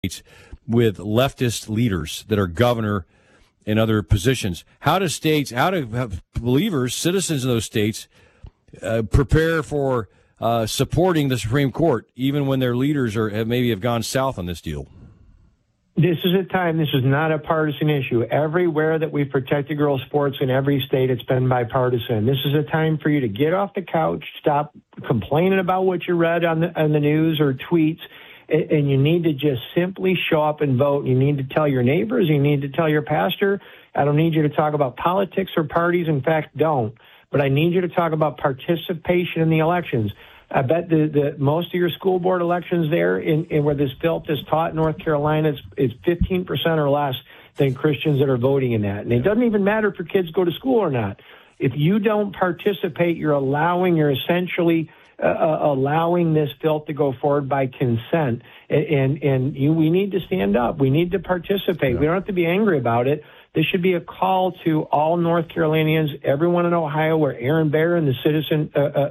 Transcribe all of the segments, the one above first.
with leftist leaders that are governor and other positions. How do believers, citizens of those states, prepare for supporting the Supreme Court, even when their leaders have gone south on this deal? This is a time, this is not a partisan issue. Everywhere that we've protected girls' sports in every state, it's been bipartisan. This is a time for you to get off the couch, stop complaining about what you read on the news or tweets, and you need to just simply show up and vote. You need to tell your neighbors, you need to tell your pastor. I don't need you to talk about politics or parties. In fact, don't. But I need you to talk about participation in the elections. I bet the most of your school board elections there in where this bill is taught in North Carolina is 15% or less than Christians that are voting in that. And it doesn't even matter if your kids go to school or not. If you don't participate, you're essentially allowing this bill to go forward by consent. We need to stand up. We need to participate. We don't have to be angry about it. This should be a call to all North Carolinians, everyone in Ohio, where Aaron Baer and the Citizen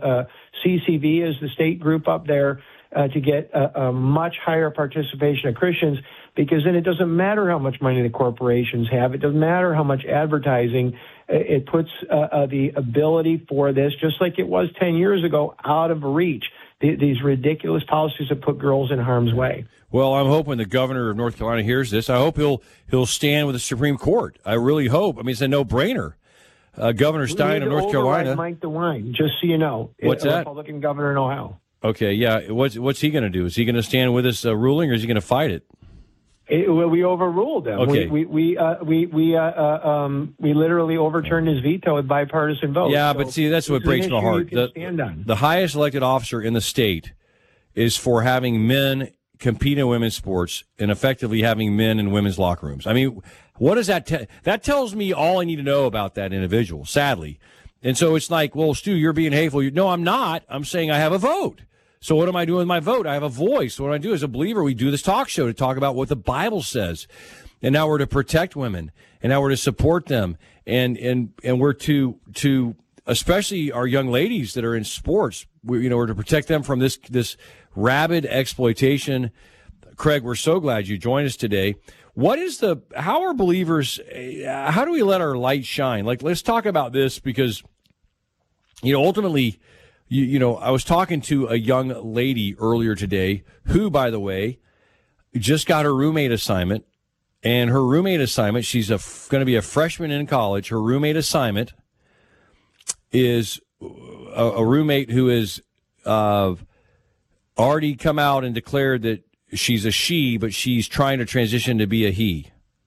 CCV is the state group up there, to get a much higher participation of Christians, because then it doesn't matter how much money the corporations have. It doesn't matter how much advertising. It puts the ability for this, just like it was 10 years ago, out of reach. These ridiculous policies that put girls in harm's way. Well, I'm hoping the governor of North Carolina hears this. I hope he'll stand with the Supreme Court. I really hope. I mean, it's a no-brainer. Governor Stein of North Carolina. Mike DeWine, just so you know. What's that? Republican governor in Ohio. Okay, yeah. What's he going to do? Is he going to stand with this ruling, or is he going to fight it? We overruled him. Okay. We literally overturned his veto with bipartisan vote. Yeah, but see, that's what breaks my heart. The highest elected officer in the state is for having men compete in women's sports and effectively having men in women's locker rooms. I mean, what does that that tells me all I need to know about that individual, sadly. And so it's like, well, Stu, you're being hateful. No, I'm not. I'm saying I have a vote. So what am I doing with my vote? I have a voice. What I do as a believer, we do this talk show to talk about what the Bible says. And now we're to protect women, and now we're to support them. And we're to especially our young ladies that are in sports, we're to protect them from this rabid exploitation. Craig, we're so glad you joined us today. How are believers, how do we let our light shine? Like, let's talk about this, because, ultimately, I was talking to a young lady earlier today who, by the way, just got her roommate assignment. And her roommate assignment, she's going to be a freshman in college. Her roommate assignment is a roommate who has already come out and declared that she's a she, but she's trying to transition to be a he.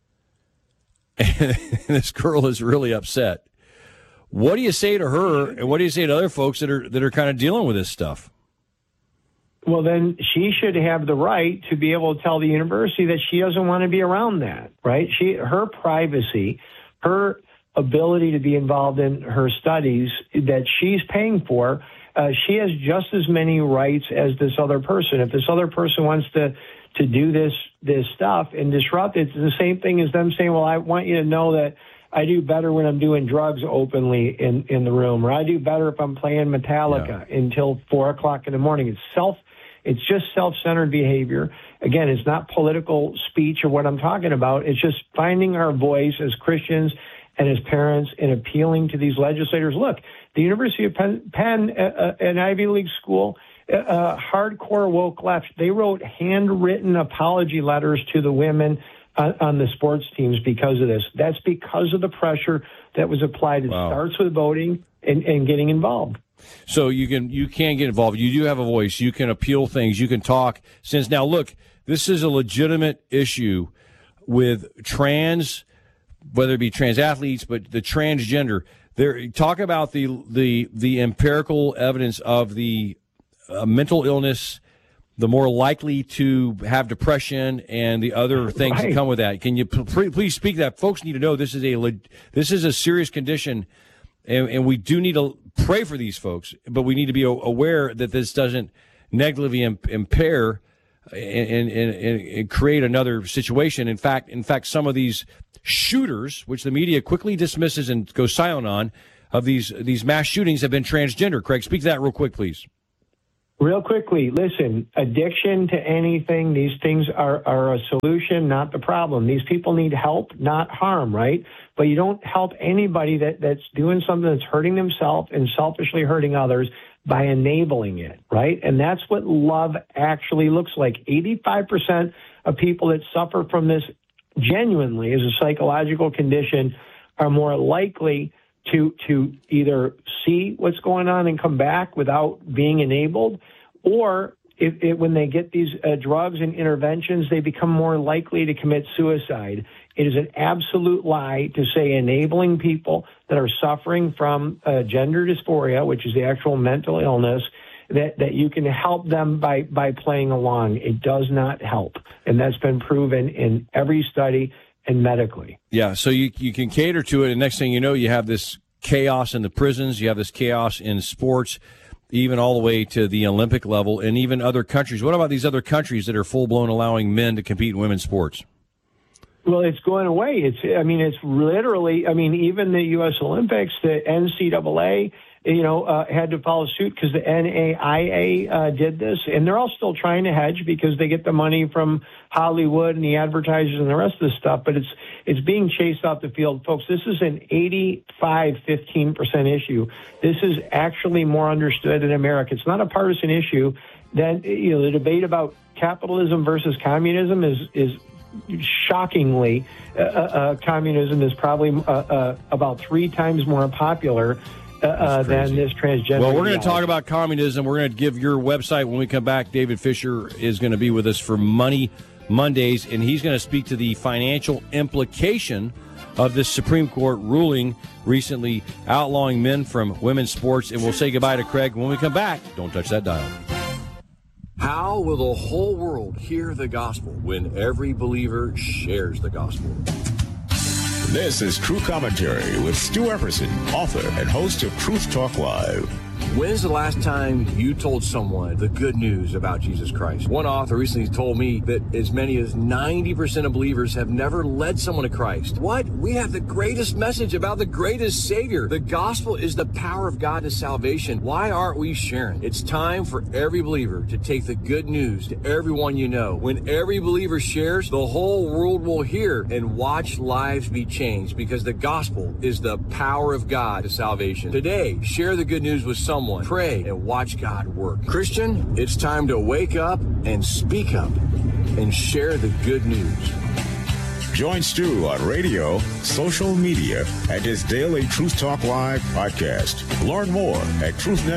And this girl is really upset. What do you say to her, and what do you say to other folks that are kind of dealing with this stuff? Well, then she should have the right to be able to tell the university that she doesn't want to be around that, right? Her privacy, her ability to be involved in her studies that she's paying for, she has just as many rights as this other person. If this other person wants to do this stuff and disrupt it, it's the same thing as them saying, well, I want you to know that I do better when I'm doing drugs openly in the room, or I do better if I'm playing Metallica until 4 o'clock in the morning. It's just self-centered behavior. Again, it's not political speech or what I'm talking about. It's just finding our voice as Christians and as parents and appealing to these legislators. Look, the University of Penn, an Ivy League school, hardcore woke left, they wrote handwritten apology letters to the women on the sports teams because of this. That's because of the pressure that was applied. It starts with voting and getting involved. So you can get involved. You do have a voice. You can appeal things. You can talk. Since now, look, this is a legitimate issue with whether it be trans athletes, but the transgender. Talk about the empirical evidence of the mental illness, the more likely to have depression and the other things that come with that. Can you please speak to that? Folks need to know this is a serious condition, and we do need to pray for these folks, but we need to be aware that this doesn't negatively impair and create another situation. In fact, some of these shooters, which the media quickly dismisses and goes silent on, of these mass shootings have been transgender. Craig, speak to that real quick, please. Real quickly, listen, addiction to anything, these things are a solution, not the problem. These people need help, not harm, right? But you don't help anybody that's doing something that's hurting themselves and selfishly hurting others by enabling it, right? And that's what love actually looks like. 85% of people that suffer from this genuinely as a psychological condition are more likely to either see what's going on and come back without being enabled, or when they get these drugs and interventions, they become more likely to commit suicide. It is an absolute lie to say enabling people that are suffering from gender dysphoria, which is the actual mental illness, that you can help them by playing along. It does not help, and that's been proven in every study and medically. Yeah, so you can cater to it, and next thing you know, you have this chaos in the prisons, you have this chaos in sports, even all the way to the Olympic level, and even other countries. What about these other countries that are full-blown allowing men to compete in women's sports? Well, it's going away. It's literally, even the U.S. Olympics, the NCAA, had to follow suit because the NAIA did this, and they're all still trying to hedge because they get the money from Hollywood and the advertisers and the rest of the stuff, but it's being chased off the field. Folks, this is an 15% issue. This is actually more understood in America. It's not a partisan issue. The debate about capitalism versus communism is shockingly, communism is probably about 3 times more popular than this transgender. Well, we're going to talk about communism. We're going to give your website when we come back. David Fisher is going to be with us for Money Mondays, and he's going to speak to the financial implication of this Supreme Court ruling recently outlawing men from women's sports. And we'll say goodbye to Craig when we come back. Don't touch that dial. How will the whole world hear the gospel when every believer shares the gospel? This is True Commentary with Stu Epperson, author and host of Truth Talk Live. When's the last time you told someone the good news about Jesus Christ? One author recently told me that as many as 90% of believers have never led someone to Christ. What? We have the greatest message about the greatest Savior. The gospel is the power of God to salvation. Why aren't we sharing? It's time for every believer to take the good news to everyone you know. When every believer shares, the whole world will hear and watch lives be changed, because the gospel is the power of God to salvation. Today, share the good news with someone. Pray and watch God work. Christian, it's time to wake up and speak up and share the good news. Join Stu on radio, social media, and his daily Truth Talk Live podcast. Learn more at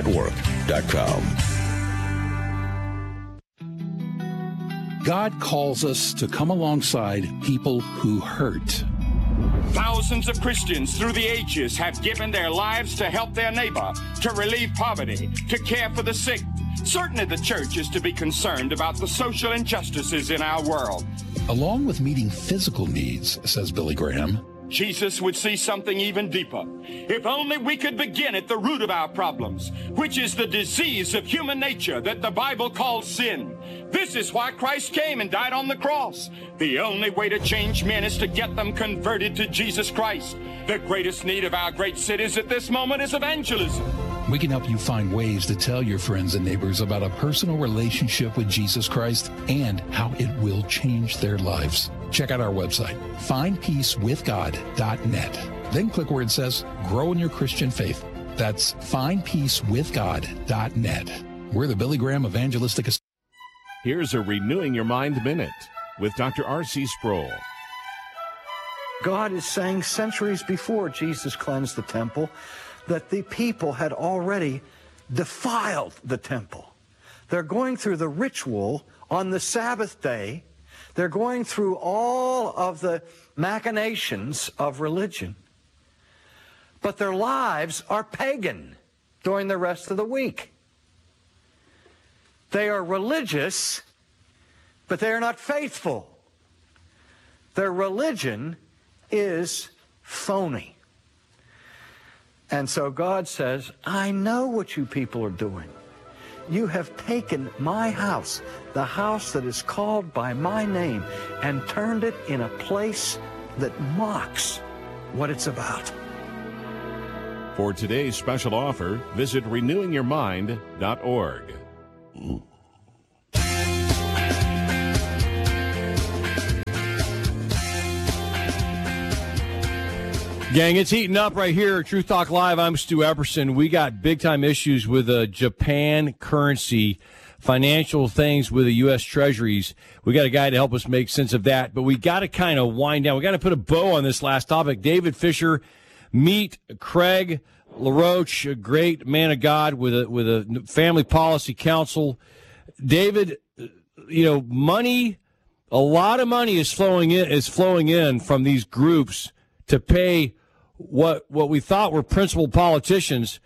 truthnetwork.com. God calls us to come alongside people who hurt. Thousands of Christians through the ages have given their lives to help their neighbor, to relieve poverty, to care for the sick. Certainly the church is to be concerned about the social injustices in our world. Along with meeting physical needs, says Billy Graham, Jesus would see something even deeper. If only we could begin at the root of our problems, which is the disease of human nature that the Bible calls sin. This is why Christ came and died on the cross. The only way to change men is to get them converted to Jesus Christ. The greatest need of our great cities at this moment is evangelism. We can help you find ways to tell your friends and neighbors about a personal relationship with Jesus Christ and how it will change their lives. Check out our website, findpeacewithgod.net. Then click where it says Grow in Your Christian Faith. That's findpeacewithgod.net. We're the Billy Graham Evangelistic. Here's a Renewing Your Mind Minute with Dr. R.C. Sproul. God is saying centuries before Jesus cleansed the temple that the people had already defiled the temple. They're going through the ritual on the Sabbath day. They're going through all of the machinations of religion. But their lives are pagan during the rest of the week. They are religious, but they are not faithful. Their religion is phony. And so God says, I know what you people are doing. You have taken my house, the house that is called by my name, and turned it in a place that mocks what it's about. For today's special offer, visit renewingyourmind.org. Gang, it's heating up right here at Truth Talk Live. I'm Stu Epperson. We got big-time issues with Japan currency, financial things with the U.S. Treasuries. We got a guy to help us make sense of that, but we got to kind of wind down. We got to put a bow on this last topic. David Fisher, meet Craig LaRoche, a great man of God with a family policy council. David, money, a lot of money is flowing in from these groups to pay what we thought were principal politicians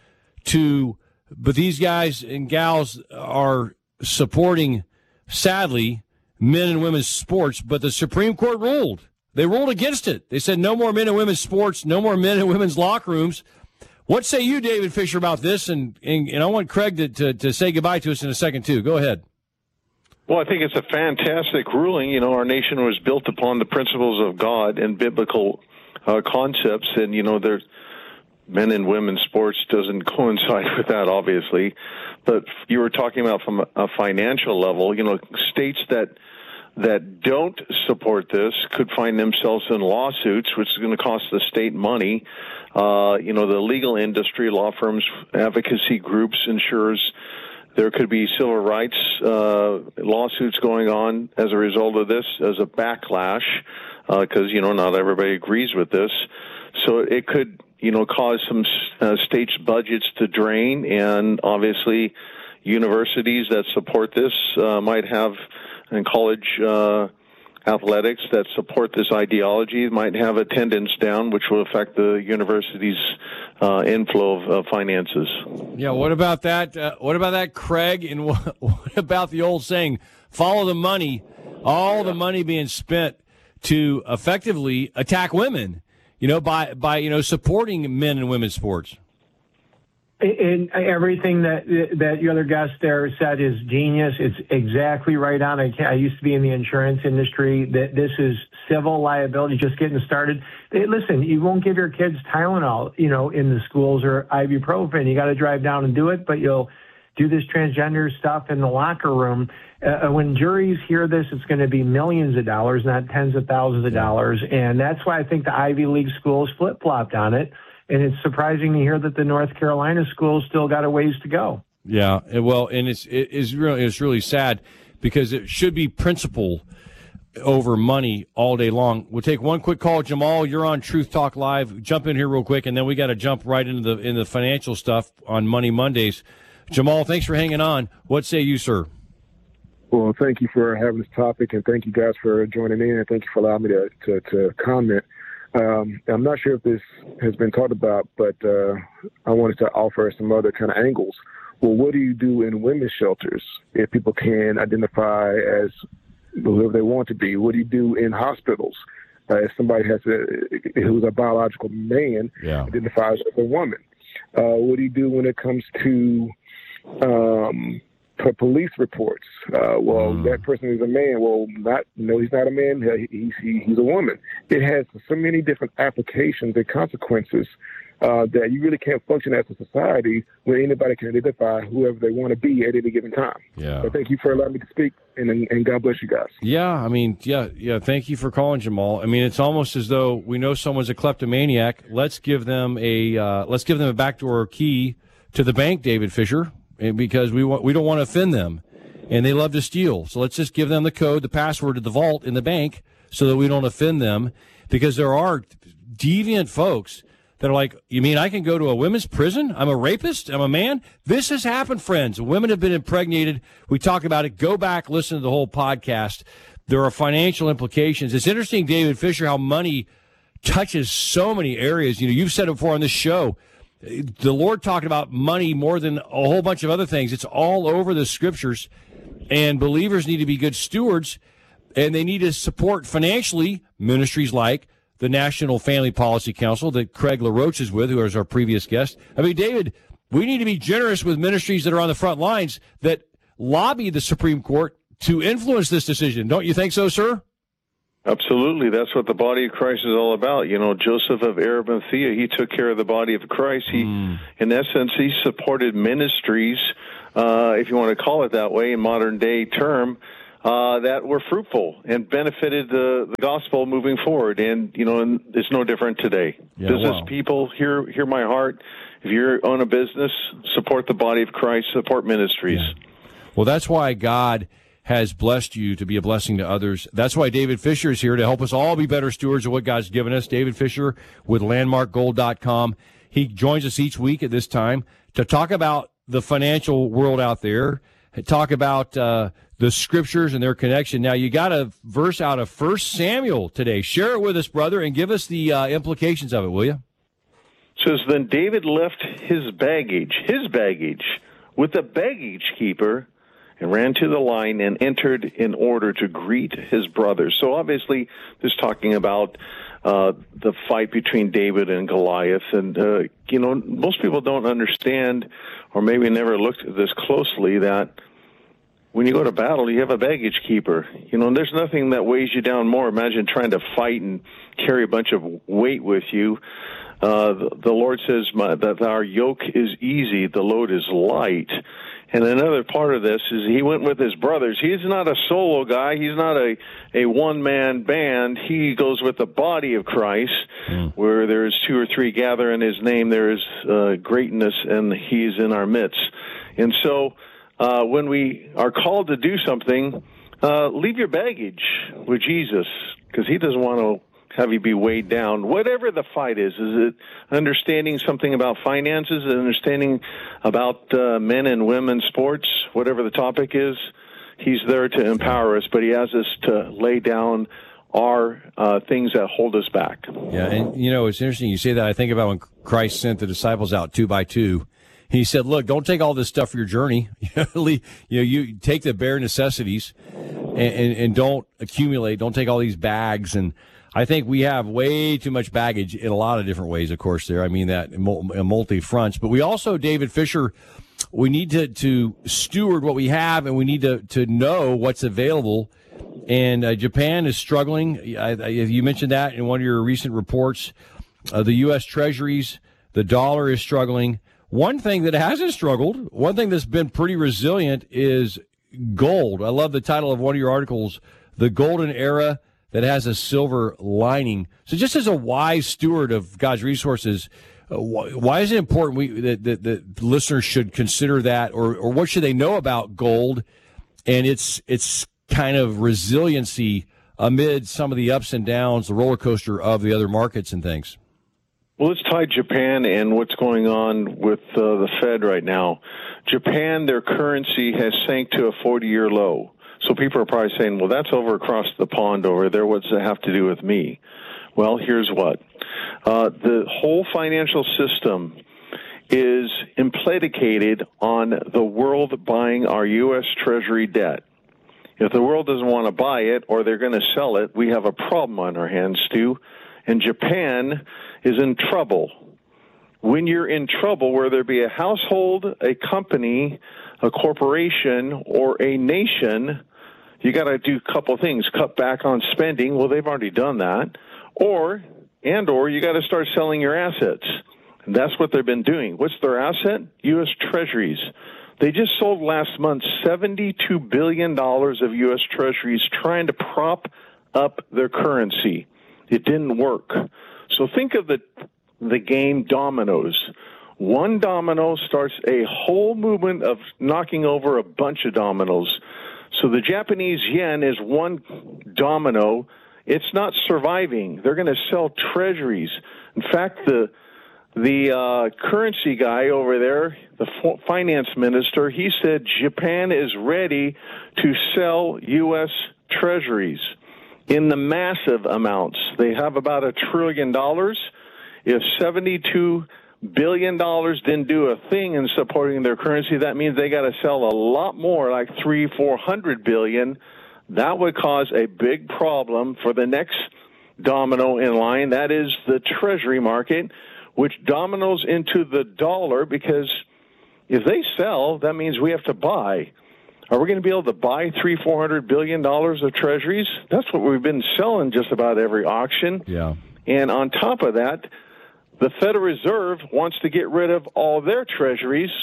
but these guys and gals are supporting, sadly, men and women's sports. But the Supreme Court ruled. They ruled against it. They said no more men and women's sports, no more men and women's locker rooms. What say you, David Fisher, about this? And I want Craig to say goodbye to us in a second, too. Go ahead. Well, I think it's a fantastic ruling. Our nation was built upon the principles of God and biblical concepts, and there's men and women's sports doesn't coincide with that, obviously. But you were talking about from a financial level, states that don't support this could find themselves in lawsuits, which is going to cost the state money. The legal industry, law firms, advocacy groups, insurers. There could be civil rights lawsuits going on as a result of this, as a backlash, because, not everybody agrees with this. So it could, cause some states' budgets to drain, and obviously universities that support this might have, and college athletics that support this ideology might have attendance down, which will affect the university's inflow of finances. Yeah, what about that? What about that, Craig? And what about the old saying, follow the money, all the money being spent to effectively attack women, by supporting men and women's sports? And everything that your other guest there said is genius. It's exactly right on. I used to be in the insurance industry. That this is civil liability, just getting started. Listen, you won't give your kids Tylenol, in the schools, or ibuprofen. You got to drive down and do it, but you'll do this transgender stuff in the locker room. When juries hear this, it's going to be millions of dollars, not tens of thousands of dollars. And that's why I think the Ivy League schools flip-flopped on it. And it's surprising to hear that the North Carolina schools still got a ways to go. Yeah, well, and it's really sad, because it should be principle over money all day long. We'll take one quick call. Jamal, you're on Truth Talk Live. Jump in here real quick, and then we got to jump right into the financial stuff on Money Mondays. Jamal, thanks for hanging on. What say you, sir? Well, thank you for having this topic, and thank you guys for joining in, and thank you for allowing me to comment. I'm not sure if this has been talked about, but I wanted to offer some other kind of angles. Well, what do you do in women's shelters if people can identify as whoever they want to be? What do you do in hospitals if somebody who's a biological man identifies as a woman? What do you do when it comes to police reports? That person is a man. Well, he's not a man. He's a woman. It has so many different applications and consequences that you really can't function as a society where anybody can identify whoever they want to be at any given time. Yeah. So thank you for allowing me to speak, and God bless you guys. Yeah, thank you for calling, Jamal. It's almost as though we know someone's a kleptomaniac. Let's give them a backdoor key to the bank, David Fisher, because we don't want to offend them, and they love to steal. So let's just give them the code, the password to the vault in the bank, so that we don't offend them, because there are deviant folks that are like, you mean I can go to a women's prison? I'm a rapist? I'm a man? This has happened, friends. Women have been impregnated. We talk about it. Go back, listen to the whole podcast. There are financial implications. It's interesting, David Fisher, how money touches so many areas. You've said it before on this show. The Lord talked about money more than a whole bunch of other things. It's all over the scriptures, and believers need to be good stewards, and they need to support financially ministries like the National Family Policy Council that Craig LaRoche is with, who is our previous guest. David, we need to be generous with ministries that are on the front lines that lobby the Supreme Court to influence this decision. Don't you think so, sir? Absolutely. That's what the body of Christ is all about. Joseph of Arimathea, he took care of the body of Christ. In essence, he supported ministries if you want to call it that way in modern day term, that were fruitful and benefited the gospel moving forward. And, and it's no different today. Business people, hear my heart. If you own a business, support the body of Christ, support ministries. Yeah. Well, that's why God has blessed you to be a blessing to others. That's why David Fisher is here to help us all be better stewards of what God's given us. David Fisher with LandmarkGold.com. He joins us each week at this time to talk about the financial world out there, talk about the scriptures and their connection. Now, you got a verse out of 1 Samuel today. Share it with us, brother, and give us the implications of it, will you? It says, then David left his baggage with the baggage keeper and ran to the line and entered in order to greet his brothers. So obviously, this is talking about the fight between David and Goliath. And, most people don't understand, or maybe never looked at this closely, that when you go to battle, you have a baggage keeper. And there's nothing that weighs you down more. Imagine trying to fight and carry a bunch of weight with you. The Lord says that our yoke is easy, the load is light. And another part of this is he went with his brothers. He's not a solo guy. He's not a one-man band. He goes with the body of Christ, where there's 2 or 3 gather in his name, there is greatness, and he's in our midst. And so when we are called to do something, leave your baggage with Jesus, because he doesn't want to have you be weighed down. Whatever the fight is it understanding something about finances, understanding about men and women sports, whatever the topic is, he's there to empower us, but he has us to lay down our things that hold us back. Yeah, and it's interesting you say that. I think about when Christ sent the disciples out 2 by 2. He said, look, don't take all this stuff for your journey. You take the bare necessities and don't accumulate. Don't take all these bags. And I think we have way too much baggage in a lot of different ways, of course, there. I mean that in multi-fronts. But we also, David Fisher, we need to steward what we have, and we need to know what's available. And Japan is struggling. You mentioned that in one of your recent reports. The U.S. Treasuries, the dollar is struggling. One thing that hasn't struggled, one thing that's been pretty resilient is gold. I love the title of one of your articles, The Golden Era That Has a Silver Lining. So just as a wise steward of God's resources, why is it important that listeners should consider that, or what should they know about gold and its kind of resiliency amid some of the ups and downs, the roller coaster of the other markets and things? Well, let's tie Japan and what's going on with the Fed right now. Japan, their currency has sank to a 40-year low. So people are probably saying, well, that's over across the pond over there. What does it have to do with me? Well, here's what. The whole financial system is implicated on the world buying our U.S. Treasury debt. If the world doesn't want to buy it, or they're going to sell it, we have a problem on our hands, Stu. And Japan is in trouble. When you're in trouble, whether it be a household, a company, a corporation, or a nation, you got to do a couple of things. Cut back on spending. Well, they've already done that. Or you got to start selling your assets. And that's what they've been doing. What's their asset? U.S. Treasuries. They just sold last month $72 billion of U.S. Treasuries trying to prop up their currency. It didn't work. So think of the game dominoes. One domino starts a whole movement of knocking over a bunch of dominoes. So the Japanese yen is one domino. It's not surviving. They're going to sell treasuries. In fact, the currency guy over there, the finance minister, he said Japan is ready to sell U.S. treasuries in the massive amounts. They have about $1 trillion. If $72 billion didn't do a thing in supporting their currency, that means they got to sell a lot more, like $300-400 billion. That would cause a big problem for the next domino in line. That is the treasury market, which dominoes into the dollar, because if they sell, that means we have to buy. Are we going to be able to buy $300-400 billion of treasuries? That's what we've been selling just about every auction. Yeah. And on top of that, the Federal Reserve wants to get rid of all their treasuries,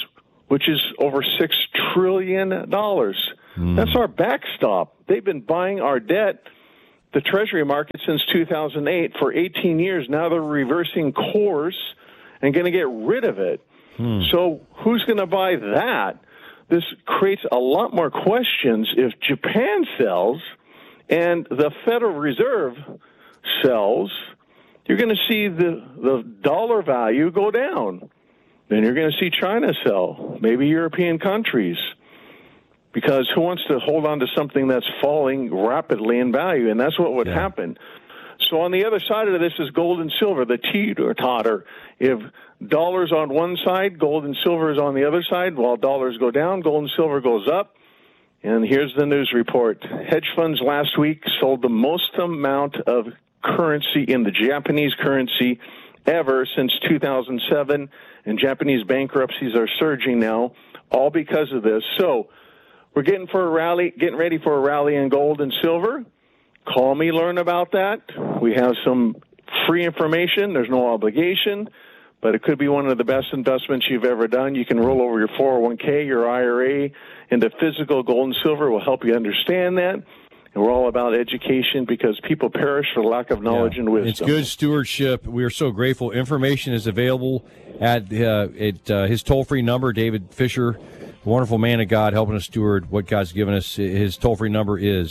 which is over $6 trillion. That's our backstop. They've been buying our debt, the Treasury market, since 2008 for 18 years. Now they're reversing course and going to get rid of it. So who's going to buy that? This creates a lot more questions. If Japan sells and the Federal Reserve sells, you're going to see the dollar value go down. Then you're going to see China sell, maybe European countries, because who wants to hold on to something that's falling rapidly in value? And that's what would happen. So on the other side of this is gold and silver, the teeter-totter. If dollars on one side, gold and silver is on the other side. While dollars go down, gold and silver goes up. And here's the news report. Hedge funds last week sold the most amount of currency in the Japanese currency ever since 2007, and Japanese bankruptcies are surging now, all because of this. So we're getting ready for a rally in gold and silver. Call me, learn about that. We have some free information. There's no obligation, but it could be one of the best investments you've ever done. You can roll over your 401k, your IRA into physical gold and silver. Will help you understand that. And we're all about education because people perish for lack of knowledge and wisdom. It's good stewardship. We are so grateful. Information is available at his toll-free number. David Fisher, wonderful man of God, helping us steward what God's given us. His toll-free number is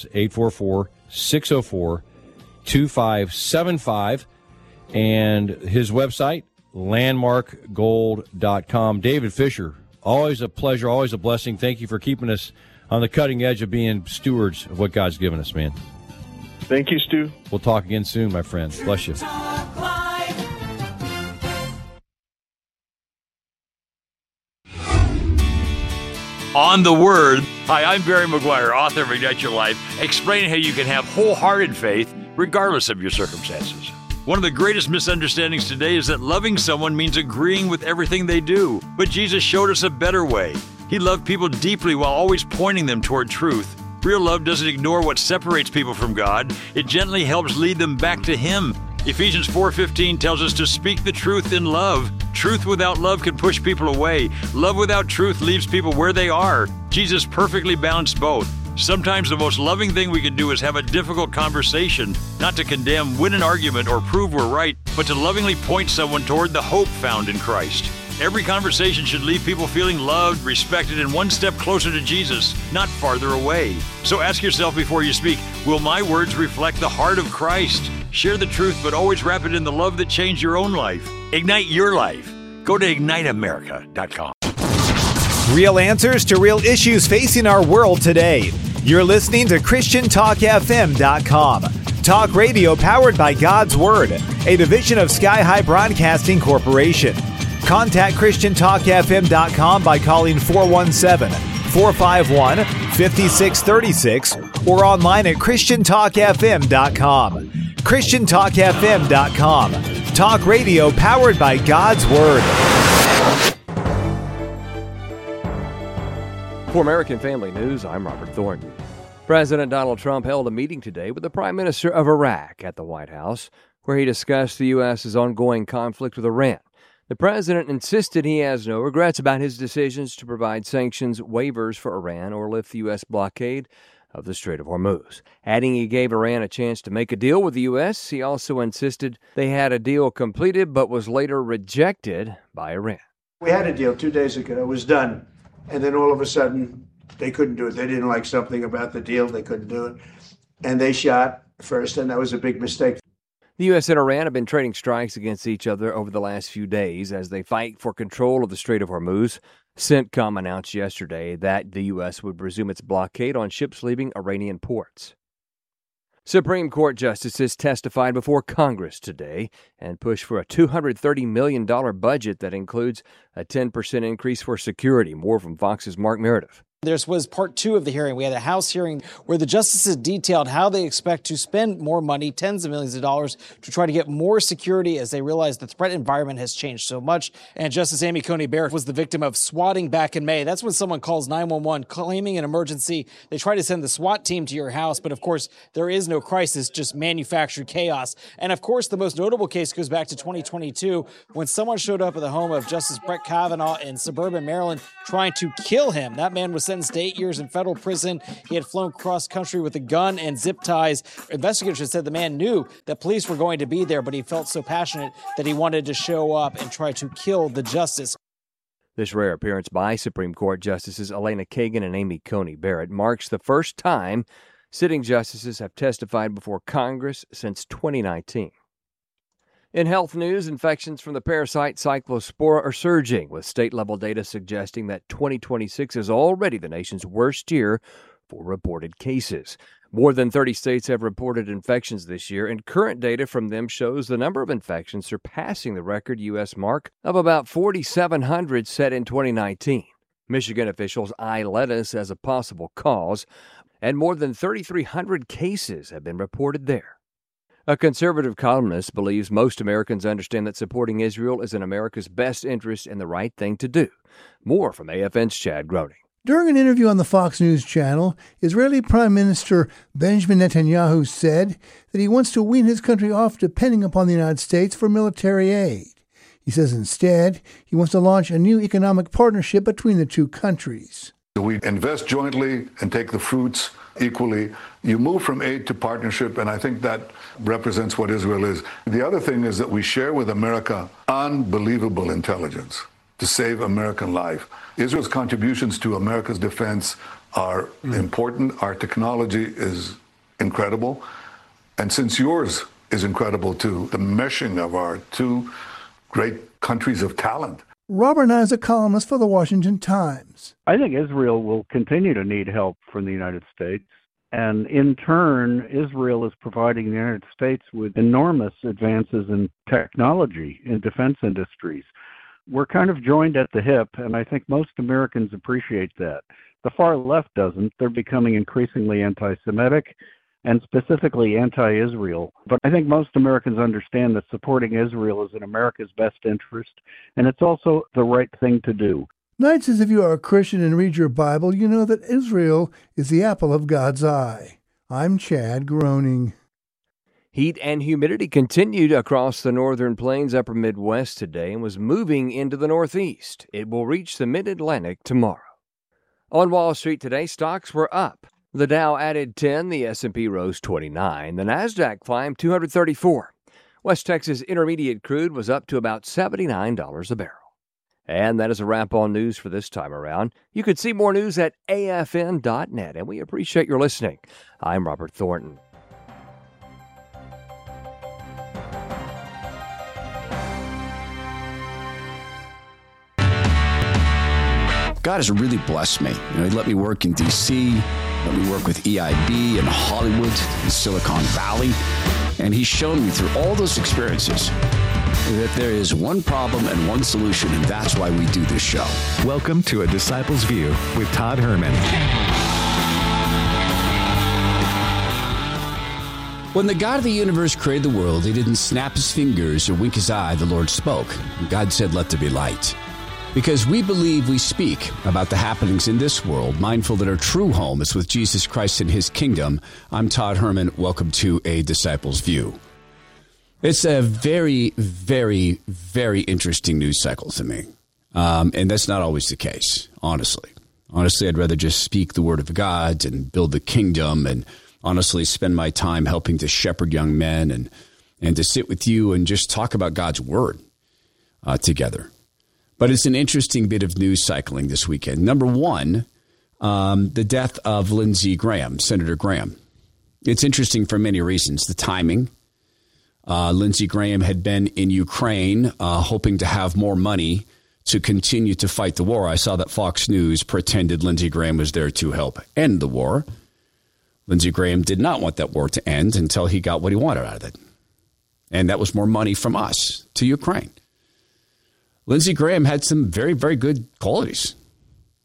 844-604-2575. And his website, landmarkgold.com. David Fisher, always a pleasure, always a blessing. Thank you for keeping us on the cutting edge of being stewards of what God's given us, man. Thank you, Stu. We'll talk again soon, my friend. Bless you. On the Word. Hi, I'm Barry McGuire, author of Ignite Your Life, explaining how you can have wholehearted faith regardless of your circumstances. One of the greatest misunderstandings today is that loving someone means agreeing with everything they do. But Jesus showed us a better way. He loved people deeply while always pointing them toward truth. Real love doesn't ignore what separates people from God. It gently helps lead them back to Him. Ephesians 4:15 tells us to speak the truth in love. Truth without love can push people away. Love without truth leaves people where they are. Jesus perfectly balanced both. Sometimes the most loving thing we can do is have a difficult conversation, not to condemn, win an argument, or prove we're right, but to lovingly point someone toward the hope found in Christ. Every conversation should leave people feeling loved, respected, and one step closer to Jesus, not farther away. So ask yourself before you speak, will my words reflect the heart of Christ? Share the truth, but always wrap it in the love that changed your own life. Ignite your life. Go to IgniteAmerica.com. Real answers to real issues facing our world today. You're listening to ChristianTalkFM.com. Talk radio powered by God's Word, a division of Sky High Broadcasting Corporation. Contact ChristianTalkFM.com by calling 417-451-5636 or online at ChristianTalkFM.com. ChristianTalkFM.com. Talk radio powered by God's Word. For American Family News, I'm Robert Thornton. President Donald Trump held a meeting today with the Prime Minister of Iraq at the White House, where he discussed the U.S.'s ongoing conflict with Iran. The president insisted he has no regrets about his decisions to provide sanctions waivers for Iran or lift the U.S. blockade of the Strait of Hormuz. Adding he gave Iran a chance to make a deal with the U.S., he also insisted they had a deal completed but was later rejected by Iran. We had a deal 2 days ago. It was done. And then all of a sudden, they couldn't do it. They didn't like something about the deal. They couldn't do it. And they shot first, and that was a big mistake. The U.S. and Iran have been trading strikes against each other over the last few days as they fight for control of the Strait of Hormuz. CENTCOM announced yesterday that the U.S. would resume its blockade on ships leaving Iranian ports. Supreme Court justices testified before Congress today and pushed for a $230 million budget that includes a 10% increase for security. More from Fox's Mark Meredith. There was part 2 of the hearing. We had a House hearing where the justices detailed how they expect to spend more money, tens of millions of dollars, to try to get more security as they realize the threat environment has changed so much. And Justice Amy Coney Barrett was the victim of swatting back in May. That's when someone calls 911 claiming an emergency. They try to send the SWAT team to your house, but of course, there is no crisis, just manufactured chaos. And of course, the most notable case goes back to 2022 when someone showed up at the home of Justice Brett Kavanaugh in suburban Maryland trying to kill him. That man was sentenced to 8 years in federal prison. He had flown cross-country with a gun and zip ties. Investigators said the man knew that police were going to be there, but he felt so passionate that he wanted to show up and try to kill the justice. This rare appearance by Supreme Court Justices Elena Kagan and Amy Coney Barrett marks the first time sitting justices have testified before Congress since 2019. In health news, infections from the parasite Cyclospora are surging, with state-level data suggesting that 2026 is already the nation's worst year for reported cases. More than 30 states have reported infections this year, and current data from them shows the number of infections surpassing the record U.S. mark of about 4,700 set in 2019. Michigan officials eye lettuce as a possible cause, and more than 3,300 cases have been reported there. A conservative columnist believes most Americans understand that supporting Israel is in America's best interest and the right thing to do. More from AFN's Chad Groening. During an interview on the Fox News channel, Israeli Prime Minister Benjamin Netanyahu said that he wants to wean his country off depending upon the United States for military aid. He says instead he wants to launch a new economic partnership between the two countries. We invest jointly and take the fruits equally. You move from aid to partnership, and I think that represents what Israel is. The other thing is that we share with America unbelievable intelligence to save American life. Israel's contributions to America's defense are important. Our technology is incredible. And since yours is incredible too, the meshing of our two great countries of talent. Robert Nye is a columnist for the Washington Times. I think Israel will continue to need help from the United States. And in turn, Israel is providing the United States with enormous advances in technology in defense industries. We're kind of joined at the hip, and I think most Americans appreciate that. The far left doesn't. They're becoming increasingly anti-Semitic and specifically anti-Israel. But I think most Americans understand that supporting Israel is in America's best interest, and it's also the right thing to do. Knight says if you are a Christian and read your Bible, you know that Israel is the apple of God's eye. I'm Chad Groening. Heat and humidity continued across the northern plains, upper Midwest today and was moving into the Northeast. It will reach the Mid-Atlantic tomorrow. On Wall Street today, stocks were up. The Dow added 10, the S&P rose 29, the Nasdaq climbed 234. West Texas Intermediate crude was up to about $79 a barrel. And that is a wrap on news for this time around. You can see more news at afn.net, and we appreciate your listening. I'm Robert Thornton. God has really blessed me. He let me work in D.C., let me work with EIB in Hollywood, in Silicon Valley, and He's shown me through all those experiences that there is one problem and one solution, and that's why we do this show. Welcome to A Disciple's View with Todd Herman. When the God of the universe created the world, He didn't snap His fingers or wink His eye. The Lord spoke. God said, "Let there be light." Because we believe we speak about the happenings in this world, mindful that our true home is with Jesus Christ and His kingdom. I'm Todd Herman. Welcome to A Disciple's View. It's a very, very, very interesting news cycle to me. And that's not always the case, honestly. Honestly, I'd rather just speak the word of God and build the kingdom and honestly spend my time helping to shepherd young men and to sit with you and just talk about God's word together. But it's an interesting bit of news cycling this weekend. Number one, the death of Lindsey Graham, Senator Graham. It's interesting for many reasons. The timing. Lindsey Graham had been in Ukraine hoping to have more money to continue to fight the war. I saw that Fox News pretended Lindsey Graham was there to help end the war. Lindsey Graham did not want that war to end until he got what he wanted out of it. And that was more money from us to Ukraine. Lindsey Graham had some very, very good qualities.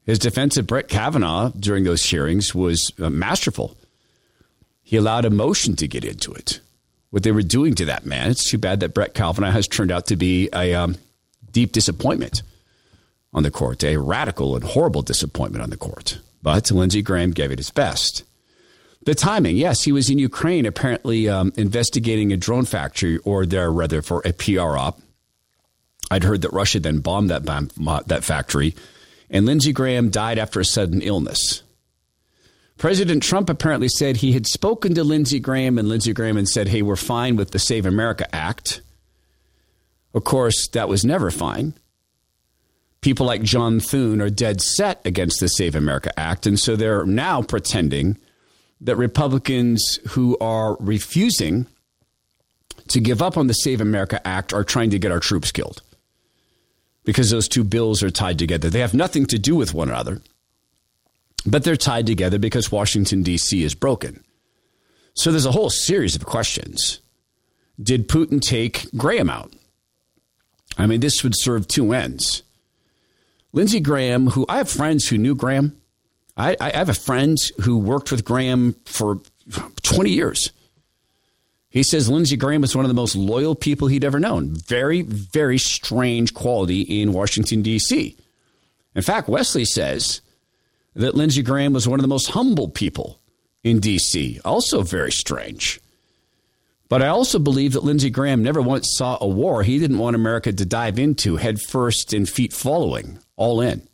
His defense of Brett Kavanaugh during those hearings was masterful. He allowed emotion to get into it. What they were doing to that man, it's too bad that Brett Kavanaugh has turned out to be a deep disappointment on the court, a radical and horrible disappointment on the court. But Lindsey Graham gave it his best. The timing, yes, he was in Ukraine apparently investigating a drone factory, or rather for a PR op. I'd heard that Russia then bombed that factory, and Lindsey Graham died after a sudden illness. President Trump apparently said he had spoken to Lindsey Graham, and Lindsey Graham had said, hey, we're fine with the Save America Act. Of course, that was never fine. People like John Thune are dead set against the Save America Act, and so they're now pretending that Republicans who are refusing to give up on the Save America Act are trying to get our troops killed, because those two bills are tied together. They have nothing to do with one another, but they're tied together because Washington, D.C. is broken. So there's a whole series of questions. Did Putin take Graham out? I mean, this would serve two ends. Lindsey Graham, who I have friends who knew Graham. I have a friend who worked with Graham for 20 years. He says Lindsey Graham is one of the most loyal people he'd ever known. Very, very strange quality in Washington, D.C. In fact, Wesley says that Lindsey Graham was one of the most humble people in D.C. Also very strange. But I also believe that Lindsey Graham never once saw a war he didn't want America to dive into head first and feet following, all in.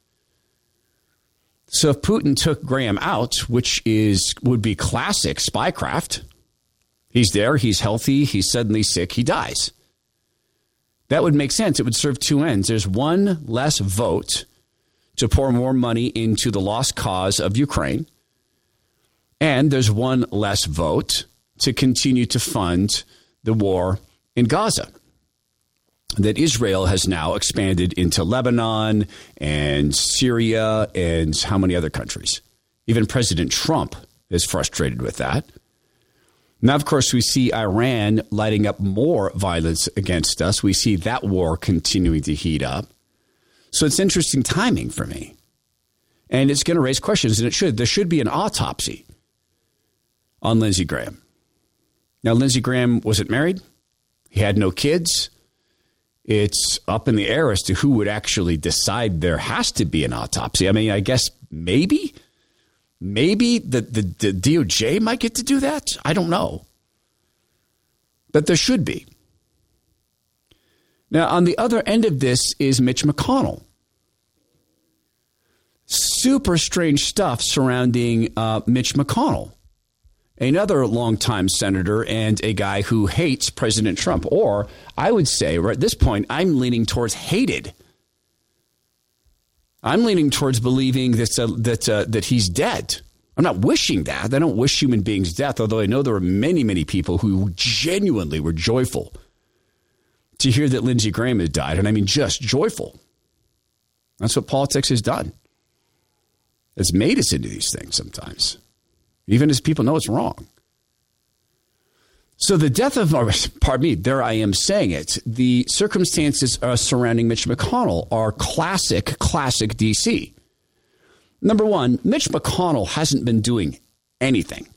So if Putin took Graham out, which would be classic spycraft, he's there, he's healthy, he's suddenly sick, he dies. That would make sense. It would serve two ends. There's one less vote to pour more money into the lost cause of Ukraine, and there's one less vote to continue to fund the war in Gaza that Israel has now expanded into Lebanon and Syria and how many other countries. Even President Trump is frustrated with that. Now, of course, we see Iran lighting up more violence against us. We see that war continuing to heat up. So it's interesting timing for me. And it's going to raise questions, and it should. There should be an autopsy on Lindsey Graham. Now, Lindsey Graham wasn't married. He had no kids. It's up in the air as to who would actually decide there has to be an autopsy. I mean, I guess maybe the DOJ might get to do that. I don't know. But there should be. Now, on the other end of this is Mitch McConnell. Super strange stuff surrounding Mitch McConnell, another longtime senator and a guy who hates President Trump. Or I would say, right at this point, I'm leaning towards hated. I'm leaning towards believing that he's dead. I'm not wishing that. I don't wish human beings death, although I know there are many, many people who genuinely were joyful to hear that Lindsey Graham had died. And I mean, just joyful. That's what politics has done. It's made us into these things sometimes, even as people know it's wrong. So the death of, pardon me, there I am saying it, the circumstances surrounding Mitch McConnell are classic DC. Number one, Mitch McConnell hasn't been doing anything.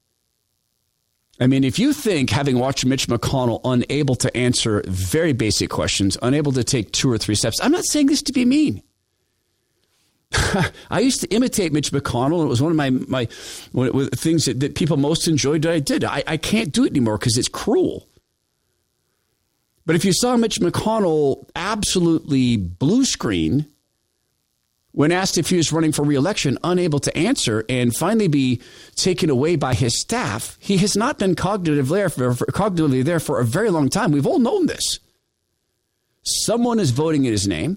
I mean, if you think, having watched Mitch McConnell unable to answer very basic questions, unable to take 2 or 3 steps, I'm not saying this to be mean. I used to imitate Mitch McConnell. It was one of my things that people most enjoyed that I did. I can't do it anymore because it's cruel. But if you saw Mitch McConnell absolutely blue screen when asked if he was running for re-election, unable to answer, and finally be taken away by his staff, he has not been cognitively there for a very long time. We've all known this. Someone is voting in his name.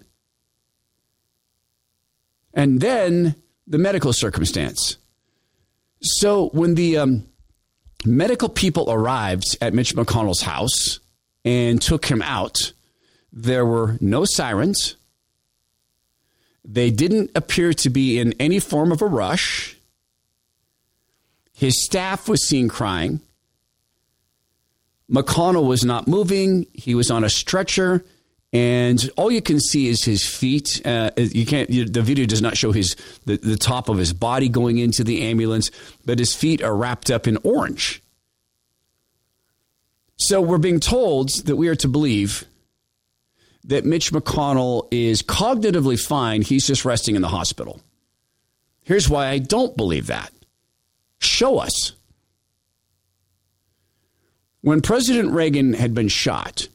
And then the medical circumstance. So when the medical people arrived at Mitch McConnell's house and took him out, there were no sirens. They didn't appear to be in any form of a rush. His staff was seen crying. McConnell was not moving. He was on a stretcher. And all you can see is his feet. The video does not show the top of his body going into the ambulance, but his feet are wrapped up in orange. So we're being told that we are to believe that Mitch McConnell is cognitively fine. He's just resting in the hospital. Here's why I don't believe that. Show us. When President Reagan had been shot,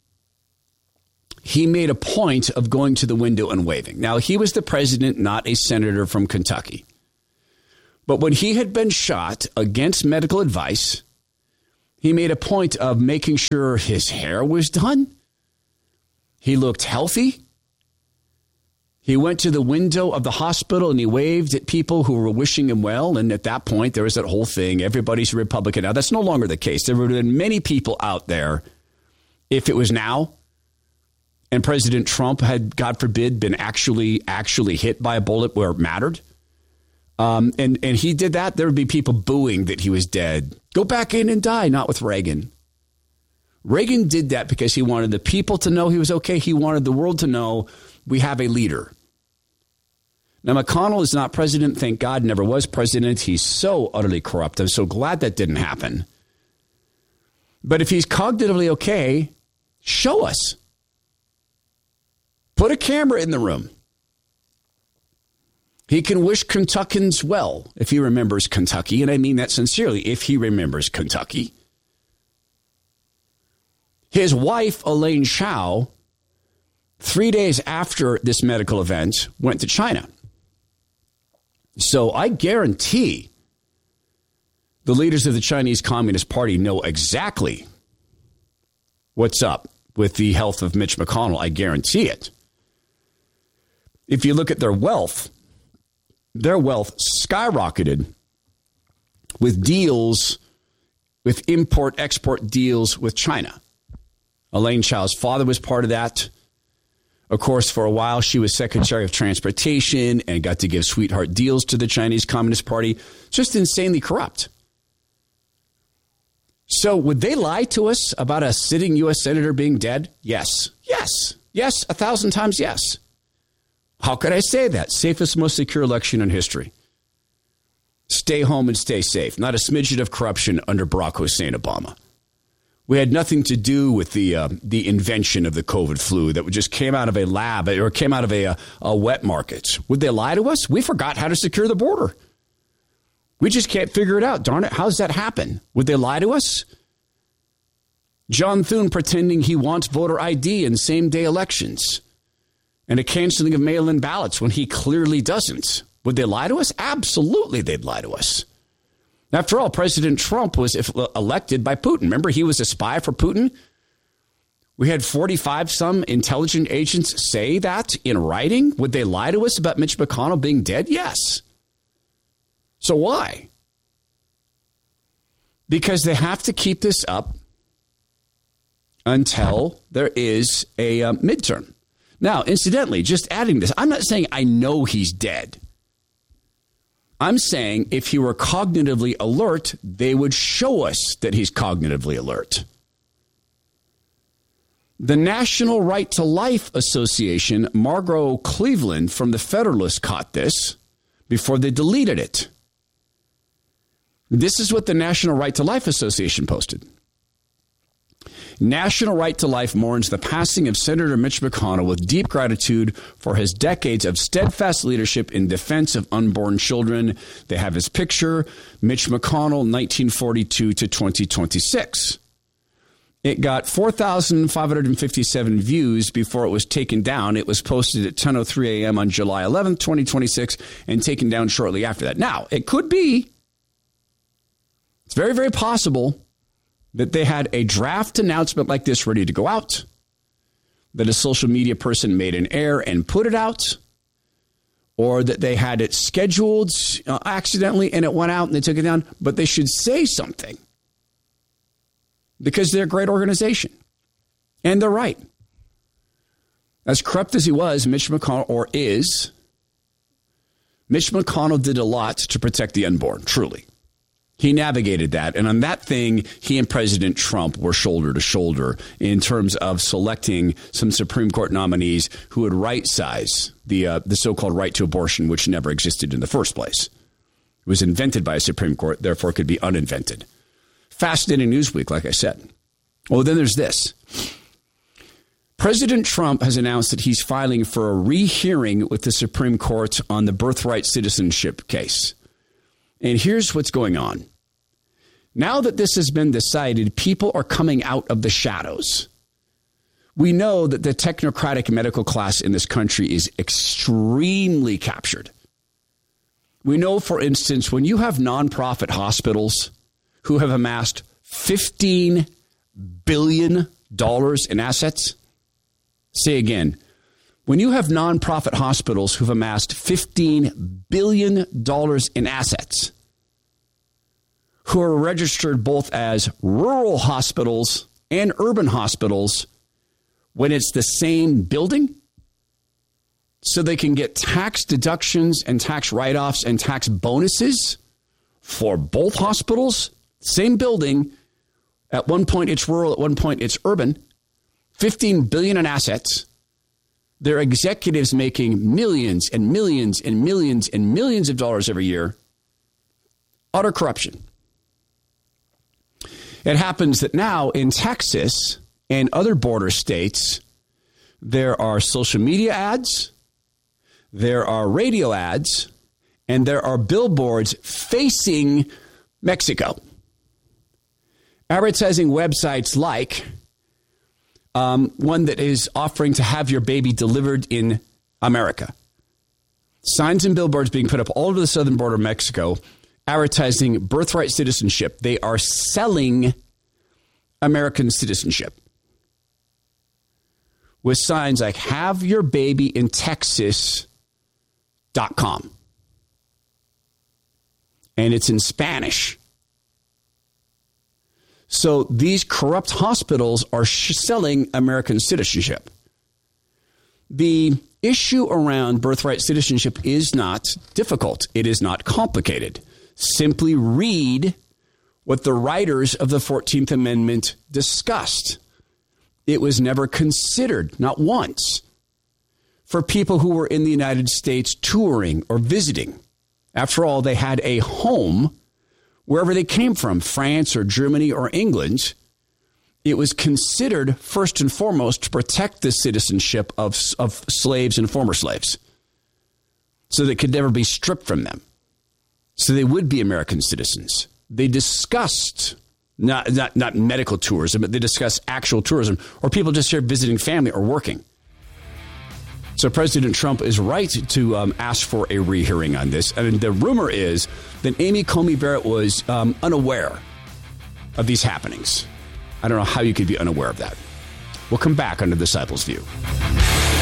he made a point of going to the window and waving. Now, he was the president, not a senator from Kentucky. But when he had been shot against medical advice, he made a point of making sure his hair was done. He looked healthy. He went to the window of the hospital and he waved at people who were wishing him well. And at that point, there was that whole thing. Everybody's a Republican. Now, that's no longer the case. There would have been many people out there, if it was now, and President Trump had, God forbid, been actually hit by a bullet where it mattered. And he did that. There would be people booing that he was dead. Go back in and die, not with Reagan. Reagan did that because he wanted the people to know he was okay. He wanted the world to know we have a leader. Now, McConnell is not president. Thank God, never was president. He's so utterly corrupt. I'm so glad that didn't happen. But if he's cognitively okay, show us. Put a camera in the room. He can wish Kentuckians well if he remembers Kentucky, and I mean that sincerely, if he remembers Kentucky. His wife, Elaine Chao, 3 days after this medical event, went to China. So I guarantee the leaders of the Chinese Communist Party know exactly what's up with the health of Mitch McConnell. I guarantee it. If you look at their wealth skyrocketed with deals, with import-export deals with China. Elaine Chao's father was part of that. Of course, for a while, she was Secretary of Transportation and got to give sweetheart deals to the Chinese Communist Party. Just insanely corrupt. So would they lie to us about a sitting U.S. Senator being dead? Yes. Yes. Yes. 1,000 times yes. How could I say that? Safest, most secure election in history. Stay home and stay safe. Not a smidget of corruption under Barack Hussein Obama. We had nothing to do with the invention of the COVID flu that just came out of a lab or came out of a wet market. Would they lie to us? We forgot how to secure the border. We just can't figure it out. Darn it. How does that happen? Would they lie to us? John Thune pretending he wants voter ID in same-day elections and a canceling of mail-in ballots when he clearly doesn't. Would they lie to us? Absolutely, they'd lie to us. After all, President Trump was elected by Putin. Remember, he was a spy for Putin? We had 45-some intelligence agents say that in writing. Would they lie to us about Mitch McConnell being dead? Yes. So why? Because they have to keep this up until there is a midterm. Now, incidentally, just adding this, I'm not saying I know he's dead. I'm saying if he were cognitively alert, they would show us that he's cognitively alert. The National Right to Life Association, Margot Cleveland from The Federalist caught this before they deleted it. This is what the National Right to Life Association posted. National Right to Life mourns the passing of Senator Mitch McConnell with deep gratitude for his decades of steadfast leadership in defense of unborn children. They have his picture, Mitch McConnell, 1942 to 2026. It got 4,557 views before it was taken down. It was posted at 10:03 a.m. on July 11th, 2026, and taken down shortly after that. Now, it could be, it's very, very possible that they had a draft announcement like this ready to go out, that a social media person made an error and put it out, or that they had it scheduled accidentally and it went out and they took it down. But they should say something because they're a great organization and they're right. As corrupt as he was, Mitch McConnell, or is, Mitch McConnell did a lot to protect the unborn, truly. He navigated that. And on that thing, he and President Trump were shoulder to shoulder in terms of selecting some Supreme Court nominees who would right-size the so-called right to abortion, which never existed in the first place. It was invented by a Supreme Court, therefore it could be uninvented. Fascinating news week, like I said. Oh, then there's this. President Trump has announced that he's filing for a rehearing with the Supreme Court on the birthright citizenship case. And here's what's going on. Now that this has been decided, people are coming out of the shadows. We know that the technocratic medical class in this country is extremely captured. We know, for instance, when you have nonprofit hospitals who have amassed $15 billion in assets, say again, when you have nonprofit hospitals who've amassed $15 billion in assets, who are registered both as rural hospitals and urban hospitals when it's the same building, so they can get tax deductions and tax write-offs and tax bonuses for both hospitals, same building. At one point it's rural, at one point it's urban. $15 billion in assets. Their executives making millions and millions and millions and millions of dollars every year. Utter corruption. It happens that now in Texas and other border states, there are social media ads, there are radio ads, and there are billboards facing Mexico. Advertising websites like one that is offering to have your baby delivered in America. Signs and billboards being put up all over the southern border of Mexico, advertising birthright citizenship. They are selling American citizenship with signs like have your baby in Texas.com. And it's in Spanish. So these corrupt hospitals are selling American citizenship. The issue around birthright citizenship is not difficult. It is not complicated. Simply read what the writers of the 14th Amendment discussed. It was never considered, not once, for people who were in the United States touring or visiting. After all, they had a home wherever they came from, France or Germany or England. It was considered first and foremost to protect the citizenship of slaves and former slaves so that it could never be stripped from them. So they would be American citizens. They discussed not medical tourism, but they discussed actual tourism or people just here visiting family or working. So President Trump is right to ask for a rehearing on this. I mean, the rumor is that Amy Coney Barrett was unaware of these happenings. I don't know how you could be unaware of that. We'll come back on The Disciples' View.